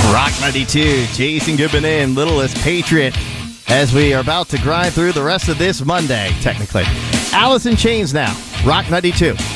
Rock 92, Jason Goodman in Littlest Patriot, as we are about to grind through the rest of this Monday, technically. Alice in Chains now, Rock 92.